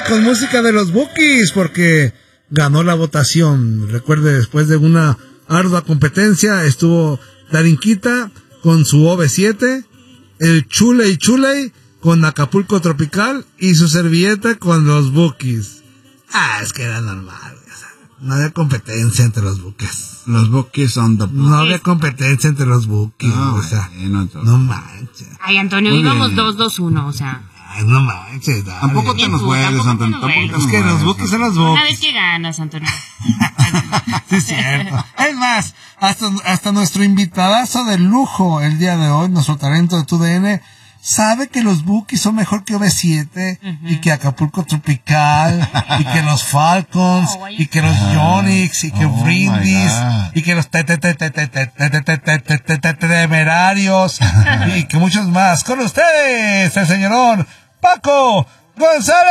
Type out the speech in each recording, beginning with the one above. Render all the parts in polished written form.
con música de los Bukis, porque ganó la votación. Recuerde, después de una ardua competencia, estuvo Darinquita con su OV7, el Chuley Chuley con Acapulco Tropical y su servilleta con los Bukis. Es que era normal. No había competencia entre los Bukis. Los Bukis son No había competencia entre los Bukis. No manches. Ay, Antonio, íbamos 2-2-1, o sea. Ay, no manches. Dale. Tampoco te nos vuelves, Antonio. Es que los Bukis son los Bukis. Una vez que ganas, Antonio. Sí, es cierto. Es más, hasta nuestro invitadazo de lujo el día de hoy, nuestro talento de TUDN, sabe que los Bukis son mejor que OV7 y que Acapulco Tropical y que los Falcons y que los Yonix y que Brindis y que los Temerarios y que muchos más. Con ustedes, el señorón Paco González.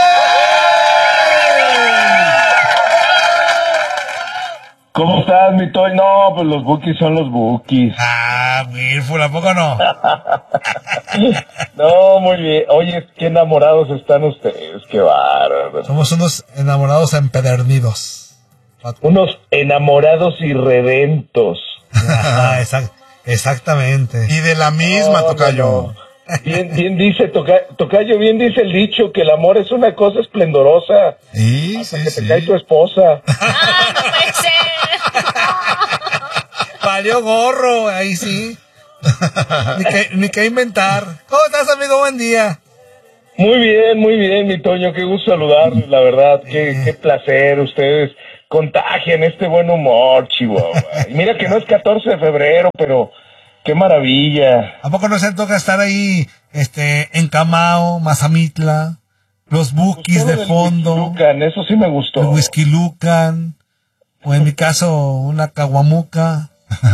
¿Cómo estás, mi Toy? No, pues los Bukis son los Bukis. Wilful, ¿a poco no? No, muy bien. Oye, qué enamorados están ustedes, qué bárbaro. Somos unos enamorados empedernidos. Unos enamorados irredentos. Exactamente. Y de la misma, tocayo. Bien dice, tocayo, bien dice el dicho, que el amor es una cosa esplendorosa. Sí, hasta que te cae tu esposa. No puede ser. Valió gorro, ahí sí. Ni que inventar. ¿Cómo estás, amigo? Buen día. Muy bien, mi Toño, qué gusto saludarles, la verdad, qué placer, ustedes contagian este buen humor, Chihuahua. Y mira que no es 14 de febrero, pero qué maravilla. ¿A poco no se toca estar ahí, en Camao, Mazamitla, los Bukis de fondo? Lucan, eso sí me gustó. El Whisky Lucan, o en mi caso, una caguamuca.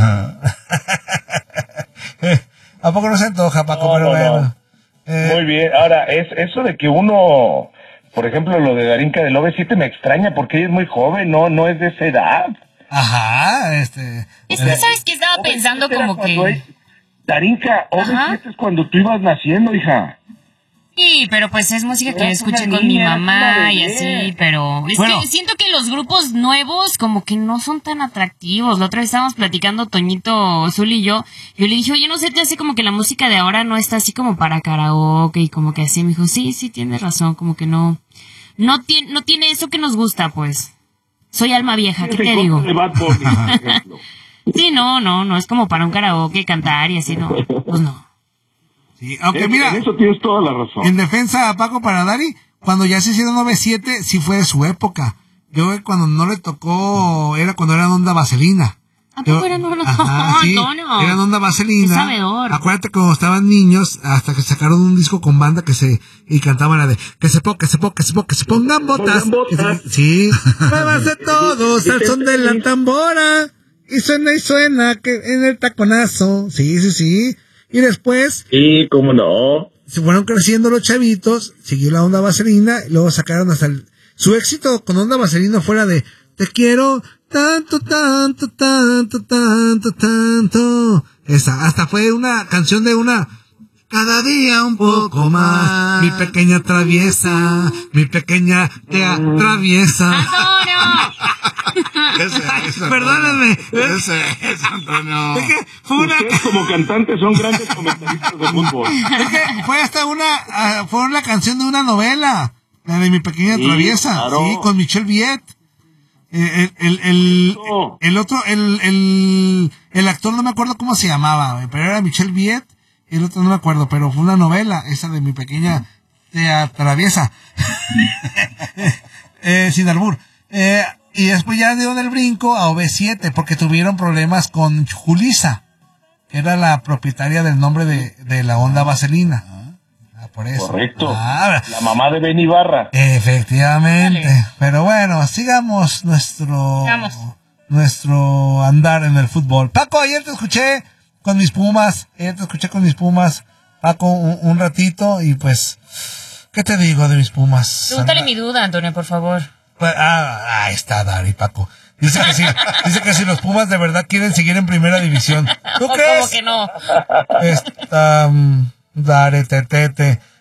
¿A poco no se antoja, Paco? No, pero no, bueno. no. Muy bien. Ahora, eso de que uno, por ejemplo, lo de Darinka del OV7 me extraña porque ella es muy joven, no es de esa edad. Ajá, Es que, ¿sabes qué? Estaba pensando como que... Darinka, OV7 es cuando tú ibas naciendo, hija. Sí, pero pues es música que yo escuché con mi mamá y así, pero es que siento que los grupos nuevos como que no son tan atractivos. La otra vez estábamos platicando Toñito, Zul y yo le dije, oye, no sé, te hace como que la música de ahora no está así como para karaoke y como que así. Me dijo, sí, tienes razón, como que no tiene eso que nos gusta, pues. Soy alma vieja, ¿qué te digo? Sí, no, es como para un karaoke cantar y así, no, pues no. Sí, aunque mira, en eso tienes toda la razón. En defensa a Paco para Dari, cuando ya se hicieron 9-7, sí fue de su época. Yo cuando no le tocó, era cuando eran onda vaselina. ¿A poco eran onda? Sí, no. eran onda vaselina. Qué sabedor. Acuérdate cuando estaban niños, hasta que sacaron un disco con banda y cantaban la de que se pongan botas. Sí. Muévanse todos al son de la tambora. Y suena que en el taconazo. Sí. Y después... Sí, cómo no. Se fueron creciendo los chavitos, siguió la onda vaselina, y luego sacaron hasta su éxito con onda vaselina fuera de te quiero tanto. Esa, hasta fue una canción de una... Cada día un poco más, mi pequeña traviesa, mi pequeña te atraviesa. Perdóname. Ese, Antonio. Es que fue una... Ustedes como cantantes son grandes comentaristas de fútbol. Es que fue hasta fue la canción de una novela, la de mi pequeña traviesa, claro. Sí, con Michel Viet. El otro, el actor no me acuerdo cómo se llamaba, pero era Michel Viet. El otro no me acuerdo, pero fue una novela, esa de mi pequeña te atraviesa. Sin albur. Y después ya dieron el brinco a OV7 porque tuvieron problemas con Julissa, que era la propietaria del nombre de la onda vaselina. Por eso. Correcto. La mamá de Ben Ibarra. Efectivamente. Dale. Pero bueno, sigamos nuestro andar en el fútbol. Paco, ayer te escuché con mis Pumas, Paco, un ratito, y pues, ¿qué te digo de mis Pumas? Pregúntale mi duda, Antonio, por favor. Pues, ahí está Dari, Paco. Dice que si los Pumas de verdad quieren seguir en primera división. ¿Tú crees? ¿Cómo que no? Dari, tete.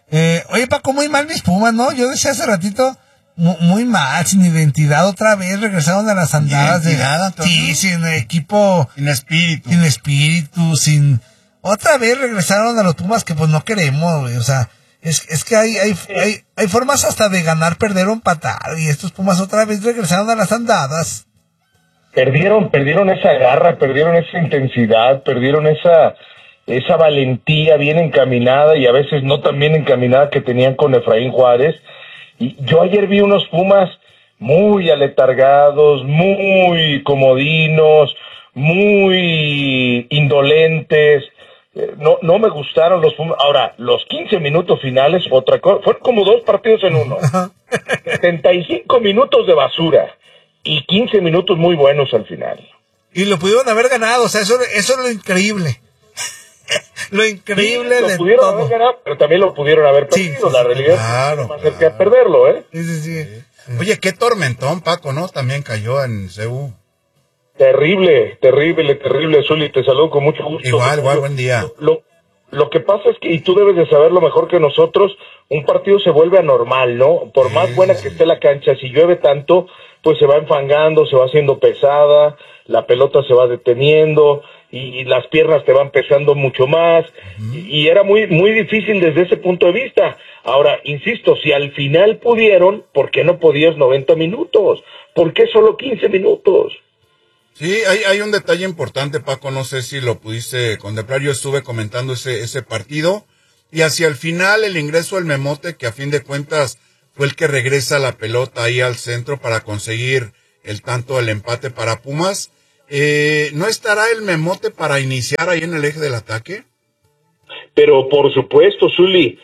Oye, Paco, muy mal mis Pumas, ¿no? Yo decía hace ratito, muy mal, sin identidad otra vez, regresaron a las andadas sí, sin equipo. Sin espíritu. Sin espíritu, otra vez regresaron a los Pumas que pues no queremos, güey, o sea, es que hay formas hasta de ganar, perder o empatar, y estos Pumas otra vez regresaron a las andadas. Perdieron esa garra, perdieron esa intensidad, perdieron esa valentía bien encaminada y a veces no tan bien encaminada que tenían con Efraín Juárez. Y yo ayer vi unos Pumas muy aletargados, muy comodinos, muy indolentes. No me gustaron los Pumas. Ahora, los 15 minutos finales, otra cosa, fueron como 2 partidos en uno. 75 minutos de basura y 15 minutos muy buenos al final. Y lo pudieron haber ganado, o sea, eso es lo increíble. Lo increíble lo de pudieron todo. haber ganado, pero también lo pudieron haber perdido. La realidad es más cerca de perderlo, ¿eh? Sí. Oye, qué tormentón, Paco, ¿no? También cayó en CU. Terrible, Zuli, te saludo con mucho gusto. Igual, buen día. Lo que pasa es que, y tú debes de saberlo mejor que nosotros, un partido se vuelve anormal, ¿no? Por más buena que esté la cancha, si llueve tanto, pues se va enfangando, se va haciendo pesada, la pelota se va deteniendo, y las piernas te van pesando mucho más, y era muy muy difícil desde ese punto de vista. Ahora, insisto, si al final pudieron, ¿por qué no podías 90 minutos? ¿Por qué solo 15 minutos? Sí, hay un detalle importante, Paco, no sé si lo pudiste contemplar, yo estuve comentando ese partido, y hacia el final el ingreso del Memote, que a fin de cuentas fue el que regresa la pelota ahí al centro para conseguir el tanto del empate para Pumas. ¿No estará el Memote para iniciar ahí en el eje del ataque? Pero por supuesto, Zuli,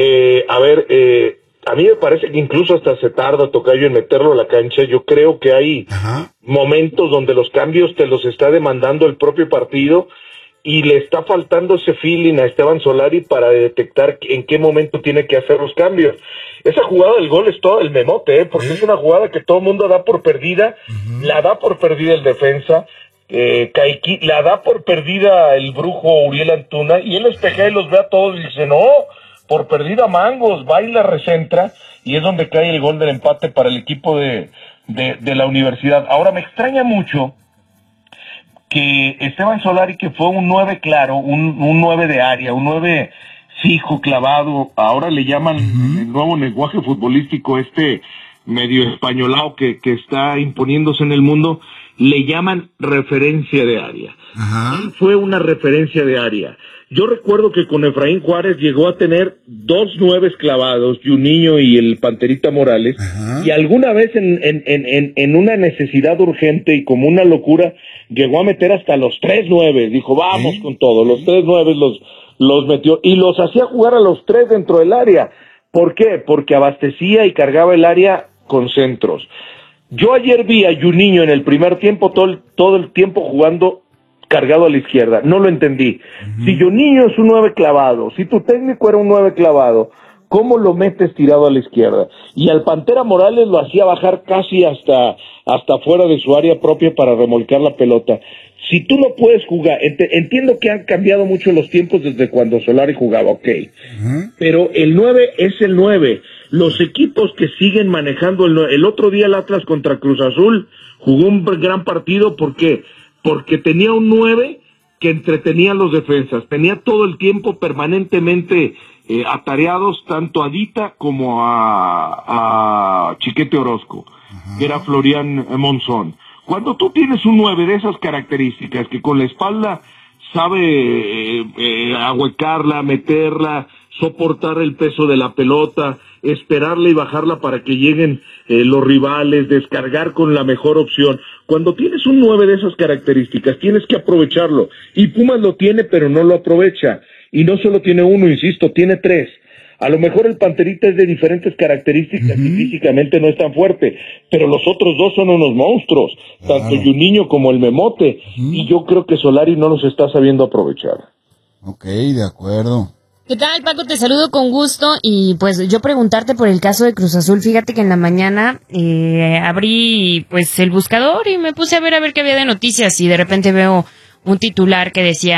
a mí me parece que incluso hasta se tarda, Tocayo, en meterlo a la cancha. Yo creo que hay momentos donde los cambios te los está demandando el propio partido y le está faltando ese feeling a Esteban Solari para detectar en qué momento tiene que hacer los cambios. Esa jugada del gol es todo el Memote, porque es una jugada que todo el mundo da por perdida, la da por perdida el defensa, la da por perdida el brujo Uriel Antuna, y él espejea y los ve a todos y dice, no, por perdida Mangos, va y la recentra, y es donde cae el gol del empate para el equipo de la Universidad. Ahora me extraña mucho que Esteban Solari, que fue un 9 claro, un 9 de área, un 9 fijo, clavado, ahora le llaman el nuevo lenguaje futbolístico medio españolado que está imponiéndose en el mundo, le llaman referencia de área. Él fue una referencia de área. Yo recuerdo que con Efraín Juárez llegó a tener 2 9 clavados, Juninho y el Panterita Morales, y alguna vez en una necesidad urgente y como una locura, llegó a meter hasta los 3 9, dijo, vamos con todo, los 3 9 los metió, y los hacía jugar a los 3 dentro del área. ¿Por qué? Porque abastecía y cargaba el área con centros. Yo ayer vi a Juninho en el primer tiempo, todo el tiempo jugando cargado a la izquierda, no lo entendí. Si Juninho es un 9 clavado, si tu técnico era un 9 clavado, ¿cómo lo metes tirado a la izquierda? Y al Pantera Morales lo hacía bajar casi hasta fuera de su área propia para remolcar la pelota. Si tú no puedes jugar, entiendo que han cambiado mucho los tiempos desde cuando Solari jugaba, ok, pero el 9 es el 9. Los equipos que siguen manejando el otro día el Atlas contra Cruz Azul jugó un gran partido, ¿por qué? Porque tenía un 9 que entretenía a los defensas, tenía todo el tiempo permanentemente atareados tanto a Dita como a Chiquete Orozco, que era Florian Monzón. Cuando tú tienes un 9 de esas características, que con la espalda sabe ahuecarla, meterla, soportar el peso de la pelota, esperarla y bajarla para que lleguen los rivales, descargar con la mejor opción. Cuando tienes un 9 de esas características, tienes que aprovecharlo. Y Pumas lo tiene, pero no lo aprovecha. Y no solo tiene uno, insisto, tiene 3. A lo mejor el Panterita es de diferentes características y físicamente no es tan fuerte, pero los otros 2 son unos monstruos, tanto Juninho como el Memote, y yo creo que Solari no los está sabiendo aprovechar. Ok, de acuerdo. ¿Qué tal, Paco? Te saludo con gusto y pues yo preguntarte por el caso de Cruz Azul. Fíjate que en la mañana abrí pues el buscador y me puse a ver qué había de noticias y de repente veo un titular que decía,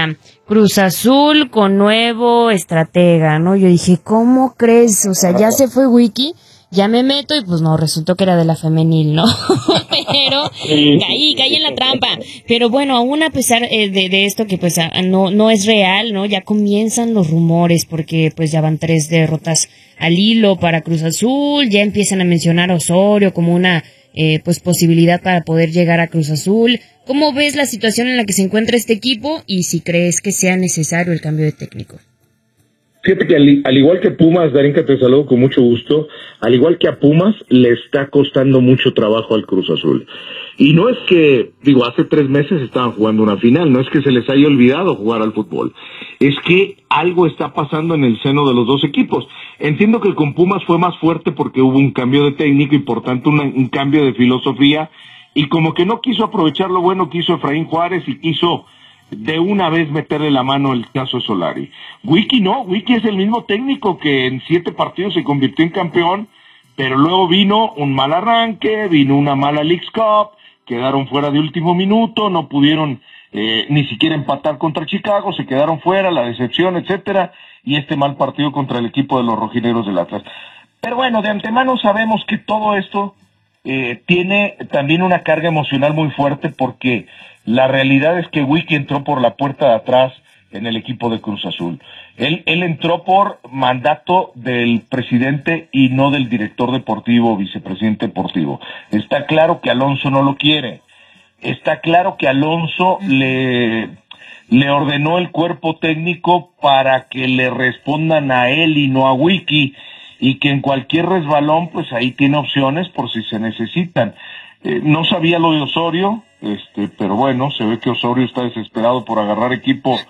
Cruz Azul con nuevo estratega, ¿no? Yo dije, ¿cómo crees? O sea, ya se fue Wiki, ya me meto y pues no, resultó que era de la femenil, ¿no? Pero caí en la trampa. Pero bueno, aún a pesar de esto que pues no es real, ¿no? Ya comienzan los rumores porque pues ya van 3 derrotas al hilo para Cruz Azul, ya empiezan a mencionar a Osorio como una pues posibilidad para poder llegar a Cruz Azul. ¿Cómo ves la situación en la que se encuentra este equipo y si crees que sea necesario el cambio de técnico? Fíjate que al igual que Pumas, Darinka, te saludo con mucho gusto, al igual que a Pumas, le está costando mucho trabajo al Cruz Azul. Y no es que, hace 3 meses estaban jugando una final, no es que se les haya olvidado jugar al fútbol, es que algo está pasando en el seno de los dos equipos. Entiendo que con Pumas fue más fuerte porque hubo un cambio de técnico y por tanto un cambio de filosofía, y como que no quiso aprovechar lo bueno que hizo Efraín Juárez y quiso de una vez meterle la mano el caso de Solari. Wiki no, Wiki es el mismo técnico que en 7 partidos se convirtió en campeón, pero luego vino un mal arranque, vino una mala Leagues Cup, quedaron fuera de último minuto, no pudieron ni siquiera empatar contra Chicago, se quedaron fuera, la decepción, etcétera, y este mal partido contra el equipo de los rojinegros del Atlas. Pero bueno, de antemano sabemos que todo esto tiene también una carga emocional muy fuerte porque la realidad es que Wiki entró por la puerta de atrás en el equipo de Cruz Azul. Él entró por mandato del presidente y no del director deportivo o vicepresidente deportivo. Está claro que Alonso no lo quiere. Está claro que Alonso le ordenó el cuerpo técnico para que le respondan a él y no a Wiki, y que en cualquier resbalón, pues ahí tiene opciones por si se necesitan. No sabía lo de Osorio, pero bueno, se ve que Osorio está desesperado por agarrar equipo